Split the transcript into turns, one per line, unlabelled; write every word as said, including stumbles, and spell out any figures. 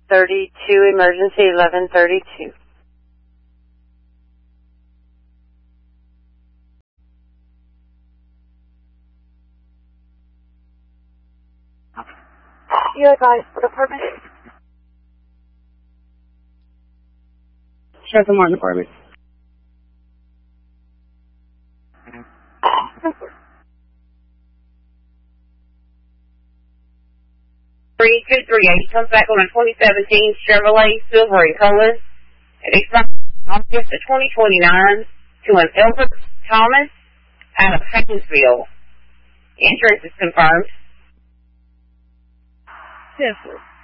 thirty-two, emergency eleven thirty-two.
You advise for department?
Sheriff Martin Department.
three two three eight comes back on a twenty seventeen Chevrolet Silver in color. It expires August of twenty twenty-nine to an Albert Thomas out of Haynesville. Insurance is confirmed.
Yes, sir.